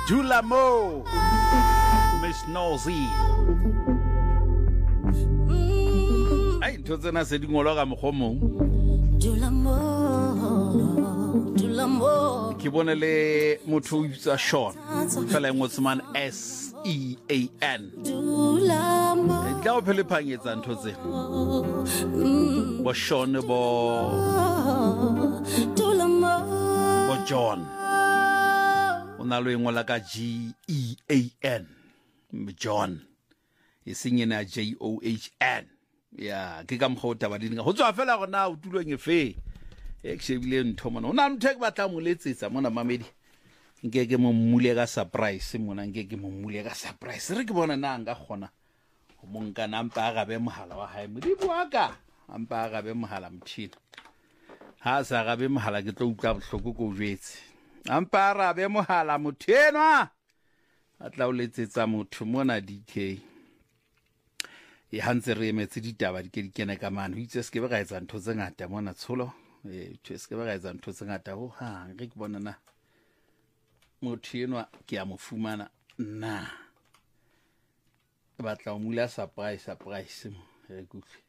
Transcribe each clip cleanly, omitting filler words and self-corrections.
Dula Mo, Miss Nosy. Ay, ntotsena se dingolo ka mogomong. Dula Mo. Ke bone le motho o itsa Sean. Fela ngotse man SEAN. Dula Mo. Tla o phele phanyetsa ntho tse. Bo Sean bo Dula Mo. bo John. Ona lo ngola ka GEAN. John. Isingye na JOHN. Ya ke ka mkhota ba dinga go tswa fela gona o tulong efe e kshebile ntho mona ona nthe ke batla mo letsetsa mona mamedi nkeke mo mmule ka surprise mona nkeke mo mmule ka surprise re ke bona na nga gona go monka nampa ga be mohala wa hae modi boaka ampa ga be mohala mthina ha sa ga be mohala ke tlo utla bohloko go jwetse ampa ra be mohala mothenwa atla o letsetsa motho mona DK e hantse re emetse ditaba di ke di kene ka mane ho itse se ke be ga etsa ntho tse ngata mona tsholo se ke be ga etsa ntho tse ngata ho hang re ke bona na motho enwa ke a mo fumana na batla o mula surprise mo re kutlwe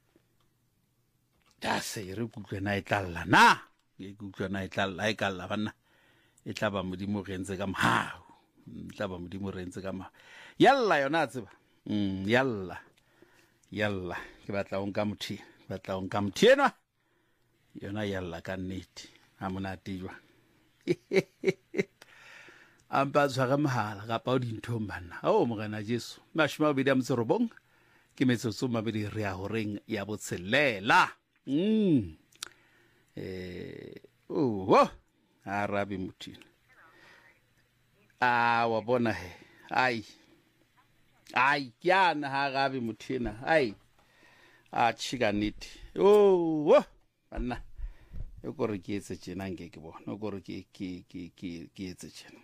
da se re kutlwe na e tlalla na e kutlwe na e tlalla e kalla bana e tla ba modimo re ntse ka mahao tla ba modimo re ntse ka mahao yalla yona tseba yalla ke batla o nka mothi batla o nka mothienwa yona yalla ka nnete ha monate jwa ampa tshwara mahala ka pa o dinthong banna o morena Jesu mashima be dia mtsorobong ke metsotso mabedi re a horeng ya botshelela arabi muthina wa bona he ai yana ha gabe muthina ai a chiganiti banna e gore ke etse tjena nke ke bona o gore ke etse tjena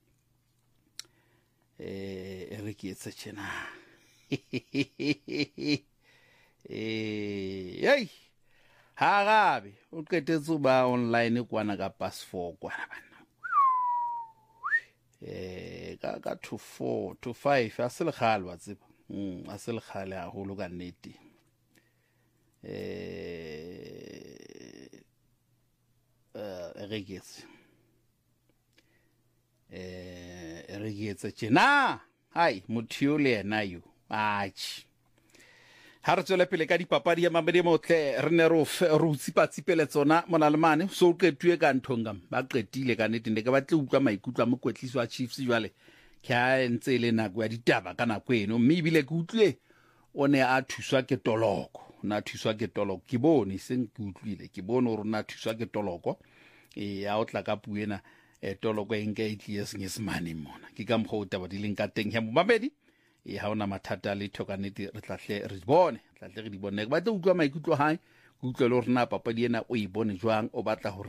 re ke etse tjena ai ha gabe o qetetse ba online kwana ka pass 4 kwana banna ka to 4 to 5 a se le khalwa tseba a se le khale a holo ka nnete regetse tjena hai motho le yena yo achi ha re tswele pele ka dipapadi ya mamedi motle re ne ro tsipatsipele tsona mona le mane so qetwe ka nthongam ba qetile ka nnete ne ke batle utlwa maikutlo mo kwetliso wa Chiefs jwale ke a ntse le nako ya ditaba ka nako eno mme bile ke utlwe o ne a thuswa ke toloko na thuswa ke toloko ke bone seng ke utlwile ke bone o rona thuswa ke toloko ya o tla ka puena toloko e nka itlie senyesemane mona ke ka mkgo taba di leng ka teng ya mamedi ha ona mathata le thokanete re tlahle re bone tlahle re di bone ke batla utlwa maikutlo hae ke utlwe le rena papadi ena o e bone jwang o batla